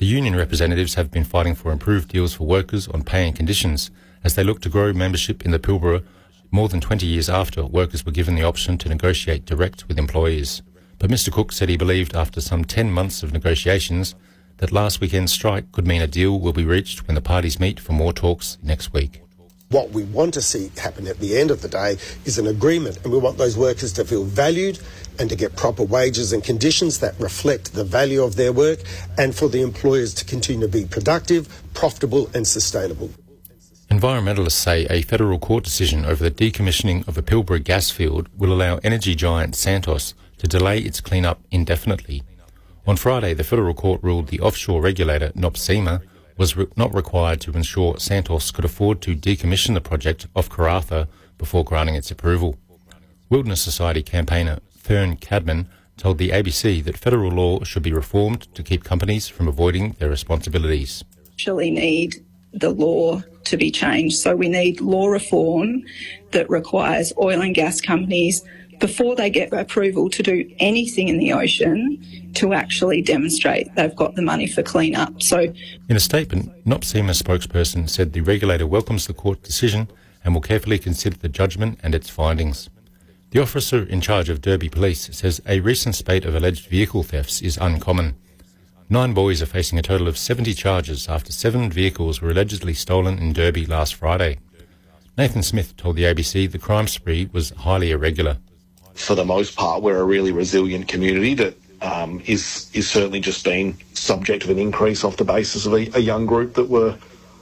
The union representatives have been fighting for improved deals for workers on pay and conditions as they look to grow membership in the Pilbara more than 20 years after workers were given the option to negotiate direct with employees. But Mr Cook said he believed after some 10 months of negotiations that last weekend's strike could mean a deal will be reached when the parties meet for more talks next week. What we want to see happen at the end of the day is an agreement, and we want those workers to feel valued and to get proper wages and conditions that reflect the value of their work, and for the employers to continue to be productive, profitable and sustainable. Environmentalists say a federal court decision over the decommissioning of a Pilbara gas field will allow energy giant Santos to delay its clean-up indefinitely. On Friday, the federal court ruled the offshore regulator, NOPSEMA, was not required to ensure Santos could afford to decommission the project off Karratha before granting its approval. Wilderness Society campaigner Fern Cadman told the ABC that federal law should be reformed to keep companies from avoiding their responsibilities. Actually need the law to be changed. So we need law reform that requires oil and gas companies, before they get approval to do anything in the ocean, to actually demonstrate they've got the money for clean-up. So, in a statement, NOPSEMA spokesperson said the regulator welcomes the court decision and will carefully consider the judgment and its findings. The officer in charge of Derby Police says a recent spate of alleged vehicle thefts is uncommon. 9 boys are facing a total of 70 charges after 7 vehicles were allegedly stolen in Derby last Friday. Nathan Smith told the ABC the crime spree was highly irregular. For the most part, we're a really resilient community that is certainly just been subject to an increase off the basis of a young group that were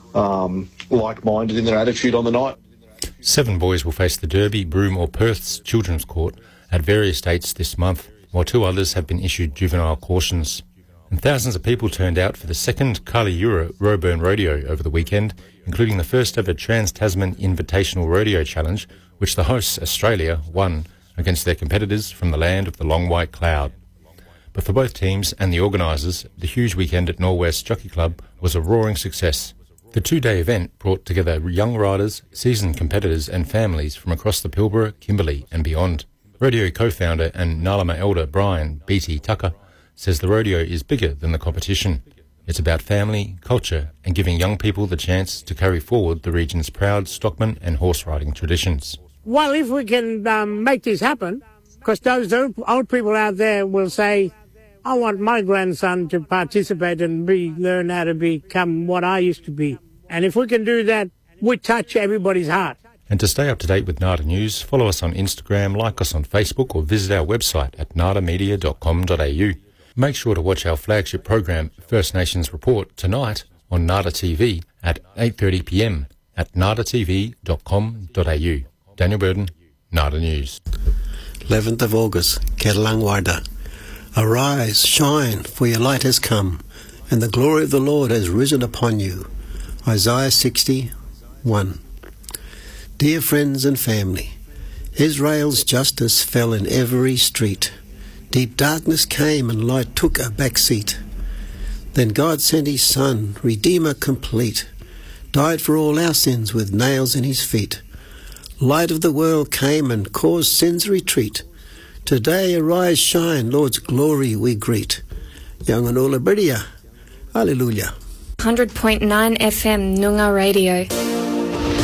like-minded in their attitude on the night. 7 boys will face the Derby, Broome or Perth's Children's Court at various dates this month, while 2 others have been issued juvenile cautions. And thousands of people turned out for the second Kaliura Roeburn Rodeo over the weekend, including the first ever Trans-Tasman Invitational Rodeo Challenge, which the hosts, Australia, won against their competitors from the land of the long white cloud. But for both teams and the organisers, the huge weekend at Norwest Jockey Club was a roaring success. The 2-day event brought together young riders, seasoned competitors and families from across the Pilbara, Kimberley and beyond. Rodeo co-founder and Nalama elder Brian B.T. Tucker says the rodeo is bigger than the competition. It's about family, culture and giving young people the chance to carry forward the region's proud stockman and horse riding traditions. Well, if we can make this happen, because those old people out there will say, I want my grandson to participate and learn how to become what I used to be. And if we can do that, we touch everybody's heart. And to stay up to date with NADA News, follow us on Instagram, like us on Facebook or visit our website at nadamedia.com.au. Make sure to watch our flagship program, First Nations Report, tonight on NADA TV at 8:30pm at nadatv.com.au. Daniel Burden, NADA News. 11th of August, Ketlangwarda. Arise, shine, for your light has come, and the glory of the Lord has risen upon you. Isaiah 60:1. Dear friends and family, Israel's justice fell in every street. Deep darkness came and light took a back seat. Then God sent his Son, Redeemer complete, died for all our sins with nails in his feet. Light of the world came and caused sin's retreat. Today arise, shine, Lord's glory we greet. Yanganula Berdia. Hallelujah. 100.9 FM Noongar Radio.